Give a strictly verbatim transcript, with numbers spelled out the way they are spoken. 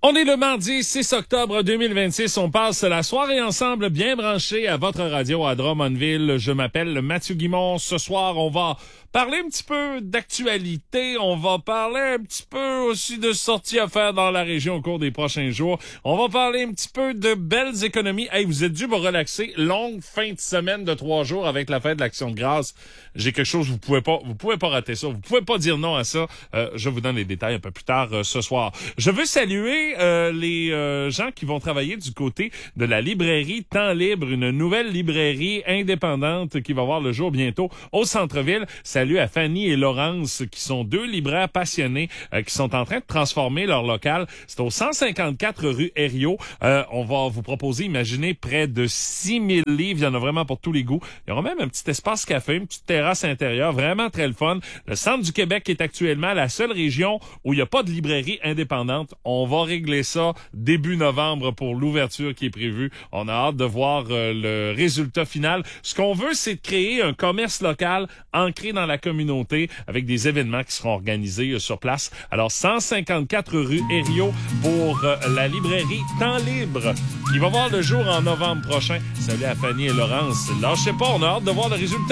On est le mardi six octobre deux mille vingt-six. On passe la soirée ensemble, bien branchés à votre radio à Drummondville. Je m'appelle Mathieu Guimond. Ce soir, on va parler un petit peu d'actualité. On va parler un petit peu aussi de sorties à faire dans la région au cours des prochains jours. On va parler un petit peu de belles économies. Hey, vous êtes dû vous relaxer. Longue fin de semaine de trois jours avec la fête de l'Action de grâce. J'ai quelque chose, vous pouvez pas, vous pouvez pas rater ça. Vous pouvez pas dire non à ça. Euh, je vous donne les détails un peu plus tard euh, ce soir. Je veux saluer euh, les euh, gens qui vont travailler du côté de la librairie Temps Libre, une nouvelle librairie indépendante qui va voir le jour bientôt au centre-ville. Salut à Fanny et Laurence qui sont deux libraires passionnés euh, qui sont en train de transformer leur local. C'est au cent cinquante-quatre rue Herriot. Euh, on va vous proposer, imaginez, près de six mille livres. Il y en a vraiment pour tous les goûts. Il y aura même un petit espace café, une petite terrasse intérieure, vraiment très le fun. Le centre du Québec est actuellement la seule région où il n'y a pas de librairie indépendante. On va régler ça début novembre pour l'ouverture qui est prévue. On a hâte de voir euh, le résultat final. Ce qu'on veut, c'est de créer un commerce local ancré dans la communauté avec des événements qui seront organisés euh, sur place. Alors, cent cinquante-quatre rue Herriot pour euh, la librairie Temps Libre qui va voir le jour en novembre prochain. Salut à Fanny et Laurence. Lâchez pas, on a hâte de voir le résultat.